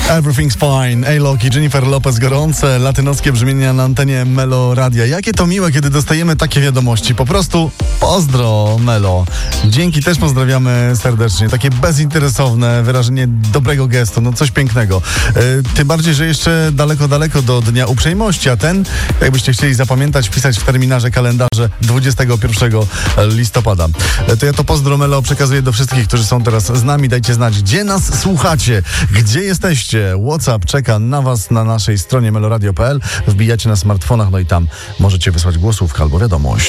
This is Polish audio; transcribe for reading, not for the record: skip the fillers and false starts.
Everything's fine. A-Lock i Jennifer Lopez, gorące latynoskie brzmienia na antenie Melo Radia. Jakie to miłe, kiedy dostajemy takie wiadomości. Po prostu pozdro, Melo. Dzięki, też pozdrawiamy serdecznie. Takie bezinteresowne wyrażenie dobrego gestu. No coś pięknego. Tym bardziej, że jeszcze daleko do Dnia Uprzejmości, a ten, jakbyście chcieli zapamiętać, wpisać w terminarze kalendarze 21 listopada. To ja to pozdro, Melo, przekazuję do wszystkich, którzy są teraz z nami. Dajcie znać, gdzie nas słuchacie, gdzie jesteście. WhatsApp czeka na was na naszej stronie meloradio.pl. Wbijacie na smartfonach, no i tam możecie wysłać głosówkę albo wiadomość.